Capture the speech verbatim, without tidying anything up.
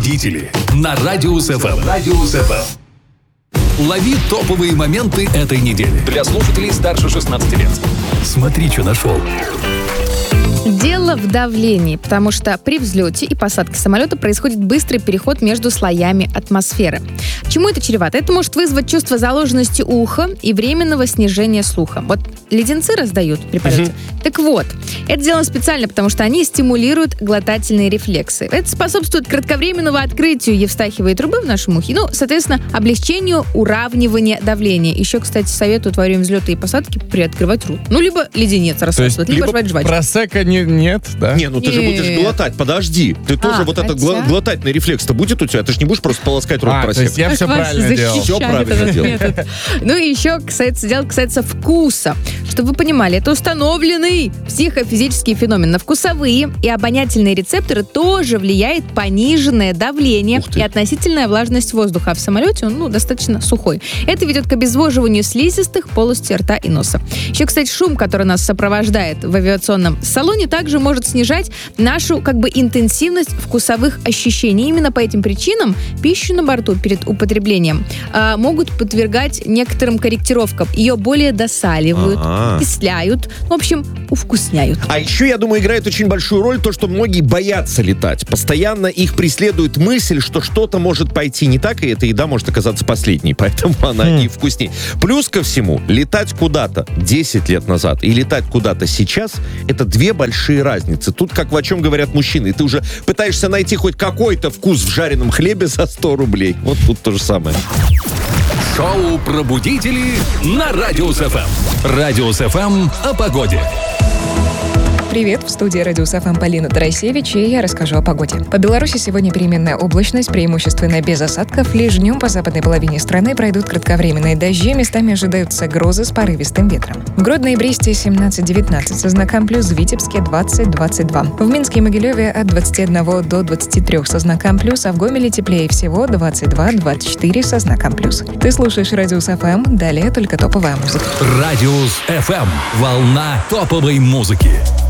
Пробудители на Радиус эф эм. Радиус эф эм. Лови топовые моменты этой недели. Для слушателей старше шестнадцати лет. Смотри, что нашел. Дело в давлении, потому что при взлете и посадке самолета происходит быстрый переход между слоями атмосферы. Чему это чревато? Это может вызвать чувство заложенности уха и временного снижения слуха. Вот леденцы раздают при полете. Uh-huh. Так вот, это сделано специально, потому что они стимулируют глотательные рефлексы. Это способствует кратковременному открытию евстахиевой трубы в нашем ухе, ну, соответственно, облегчению уравнивания давления. Еще, кстати, советуют во время взлета и посадки приоткрывать рот. Ну, либо леденец рассасывать, либо, либо жвать жвачку. Просека не, нет, да? Не, ну ты же будешь глотать, подожди. Ты тоже А, вот хотя... этот гла- глотательный рефлекс-то будет у тебя? Ты же не будешь просто полоскать рот а, просекой. То есть я все правильно делал. Все правильно делал. Ну и еще, кстати, дело касается вкуса. Чтобы вы понимали, это установленный психофизический феномен. На вкусовые и обонятельные рецепторы тоже влияет пониженное давление и относительная влажность воздуха. А в самолете он ну, достаточно сухой. Это ведет к обезвоживанию слизистых полости рта и носа. Еще, кстати, шум, который нас сопровождает в авиационном салоне, также может снижать нашу как бы интенсивность вкусовых ощущений. Именно по этим причинам пищу на борту перед употреблением э, могут подвергать некоторым корректировкам. Ее более досаливают, А-а. кисляют, в общем, увкусняют. А еще, я думаю, играет очень большую роль то, что многие боятся летать. Постоянно их преследует мысль, что что-то может пойти не так, и эта еда может оказаться последней, поэтому она mm. и вкуснее. Плюс ко всему, летать куда-то десять лет назад и летать куда-то сейчас — это две большие разницы. Тут, как о чем говорят мужчины, ты уже пытаешься найти хоть какой-то вкус в жареном хлебе за сто рублей. Вот тут то же самое. Шоу «Пробудители» на Радиус эф эм. Радиус эф эм о погоде. Привет, в студии Радиус эф эм Полина Тарасевич, и я расскажу о погоде. По Беларуси сегодня переменная облачность, преимущественно без осадков. Лишь днем по западной половине страны пройдут кратковременные дожди, местами ожидаются грозы с порывистым ветром. В Гродно и Бресте семнадцать-девятнадцать со знаком плюс, в Витебске двадцать-двадцать два. В Минске и Могилеве от двадцати одного до двадцати трёх со знаком плюс, а в Гомеле теплее всего двадцать два-двадцать четыре со знаком плюс. Ты слушаешь Радиус эф эм, далее только топовая музыка. Радиус эф эм. Волна топовой музыки.